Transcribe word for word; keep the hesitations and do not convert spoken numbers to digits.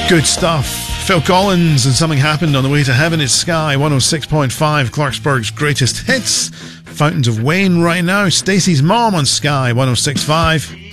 Good stuff. Phil Collins and Something Happened on the Way to Heaven. It's Sky one oh six point five, Clarksburg's greatest hits. Fountains of Wayne right now. Stacey's Mom on Sky one oh six point five.